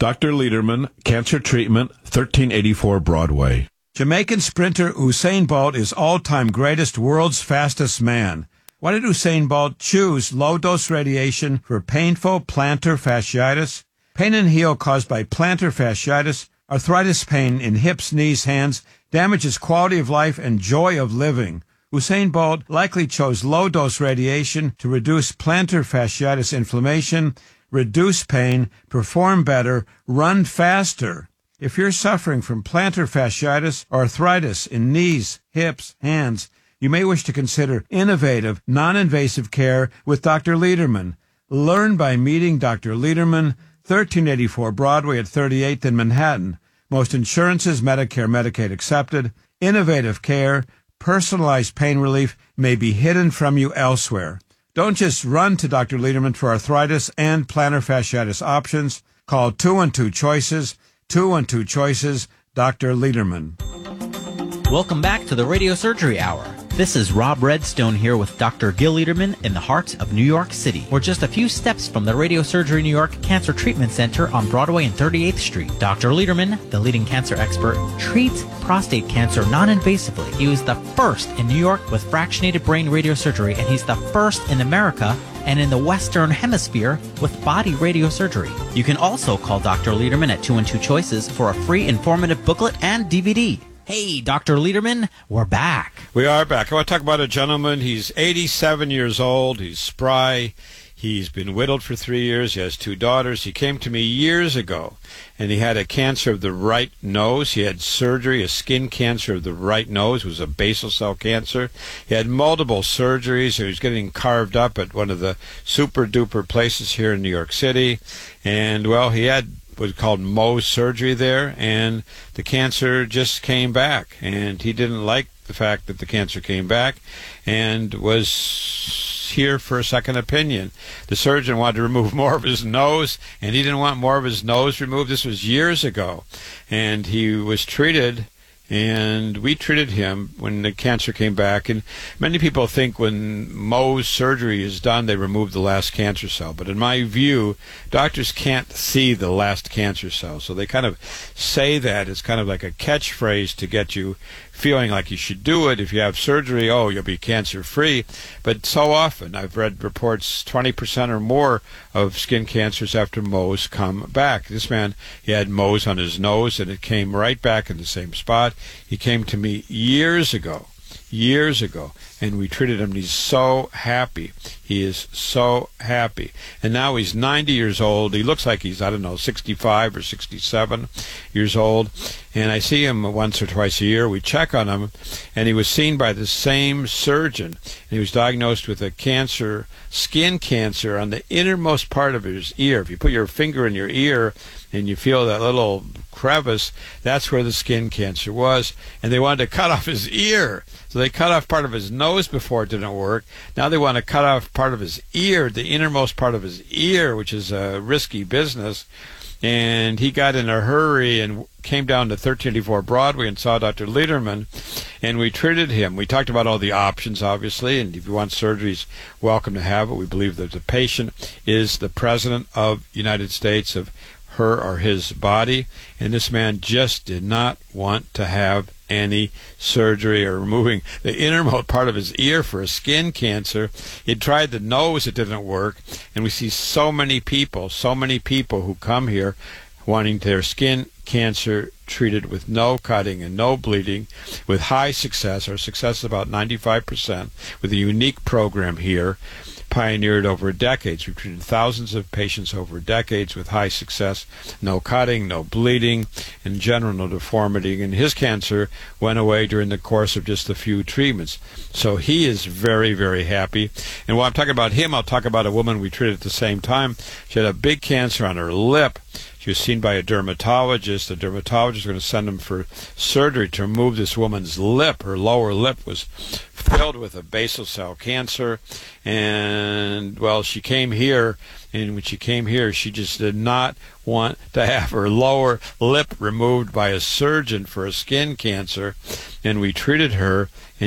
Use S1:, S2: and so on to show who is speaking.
S1: Dr. Lederman, Cancer Treatment, 1384 Broadway.
S2: Jamaican sprinter Usain Bolt is all-time greatest, world's fastest man. Why did Usain Bolt choose low-dose radiation for painful plantar fasciitis? Pain and heel caused by plantar fasciitis, arthritis pain in hips, knees, hands, damages quality of life and joy of living. Usain Bolt likely chose low-dose radiation to reduce plantar fasciitis inflammation, reduce pain, perform better, run faster. If you're suffering from plantar fasciitis or arthritis in knees, hips, hands, you may wish to consider innovative, non-invasive care with Dr. Lederman. Learn by meeting Dr. Lederman, 1384 Broadway at 38th in Manhattan. Most insurances, Medicare, Medicaid accepted. Innovative care, personalized pain relief may be hidden from you elsewhere. Don't just run to Dr. Lederman for arthritis and plantar fasciitis options. Call 212-CHOICES, 212-CHOICES, Dr. Lederman.
S3: Welcome back to the Radio Surgery Hour. This is Rob Redstone here with Dr. Gil Lederman in the heart of New York City. We're just a few steps from the Radio Surgery New York Cancer Treatment Center on Broadway and 38th Street. Dr. Lederman, the leading cancer expert, treats prostate cancer non-invasively. He was the first in New York with fractionated brain radiosurgery, and he's the first in America and in the Western Hemisphere with body radiosurgery. You can also call Dr. Lederman at 212-CHOICES for a free informative booklet and DVD. Hey, Dr. Lederman, we're back.
S4: We are back. I want to talk about a gentleman. He's 87 years old. He's spry. He's been widowed for 3 years. He has 2 daughters. He came to me years ago, and he had a cancer of the right nose. He had surgery, a skin cancer of the right nose. It was a basal cell cancer. He had multiple surgeries. He was getting carved up at one of the super-duper places here in New York City. And, well, he had was called Mohs surgery there, and the cancer just came back. And he didn't like the fact that the cancer came back and was here for a second opinion. The surgeon wanted to remove more of his nose, and he didn't want more of his nose removed. This was years ago. And he was treated, and we treated him when the cancer came back. And many people think when Mohs surgery is done, they remove the last cancer cell. But in my view, doctors can't see the last cancer cell. So they kind of say that. It's kind of like a catchphrase to get you feeling like you should do it. If you have surgery, oh, you'll be cancer-free. But so often, I've read reports 20% or more of skin cancers after Mohs come back. This man, he had Mohs on his nose, and it came right back in the same spot. He came to me years ago, and we treated him, and he's so happy. He is so happy. And now he's 90 years old. He looks like he's, 65 or 67 years old. And I see him once or twice a year. We check on him, and he was seen by the same surgeon. And he was diagnosed with a cancer, skin cancer, on the innermost part of his ear. If you put your finger in your ear and you feel that little crevice, that's where the skin cancer was. And they wanted to cut off his ear. So they cut off part of his nose before it didn't work. Now they want to cut off part of his ear, the innermost part of his ear, which is a risky business. And he got in a hurry and came down to 1384 Broadway and saw Dr. Lederman, and we treated him. We talked about all the options, obviously, and if you want surgery, he's welcome to have it. We believe that the patient is the president of the United States, of her or his body, and this man just did not want to have any surgery or removing the innermost part of his ear for a skin cancer. He tried the nose, it didn't work, and we see so many people who come here wanting their skin cancer treated with no cutting and no bleeding, with high success. Our success is about 95%, with a unique program here, pioneered over decades. We've treated thousands of patients over decades with high success, no cutting, no bleeding, in general no deformity, and his cancer went away during the course of just a few treatments. So he is very, very happy. And while I'm talking about him, I'll talk about a woman we treated at the same time. She had a big cancer on her lip. She was seen by a dermatologist. The dermatologist was going to send him for surgery to remove this woman's lip. Her lower lip was filled with a basal cell cancer. And, well, she came here, and when she came here, she just did not want to have her lower lip removed by a surgeon for a skin cancer. And we treated her,